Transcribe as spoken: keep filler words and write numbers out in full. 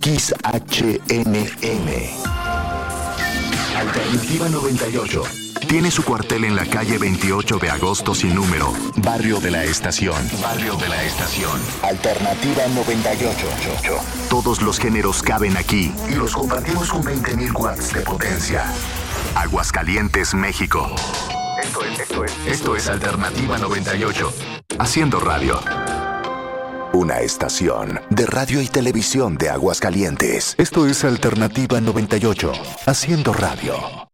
X H N M. Alternativa noventa y ocho. Tiene su cuartel en la calle veintiocho de agosto sin número, Barrio de la Estación. Barrio de la Estación. Alternativa noventa y ocho. Todos los géneros caben aquí y los compartimos con veinte mil watts de potencia. Aguascalientes, México. Esto es, esto es, esto es Alternativa noventa y ocho. Haciendo radio. Una estación de radio y televisión de Aguascalientes. Esto es Alternativa noventa y ocho. Haciendo radio.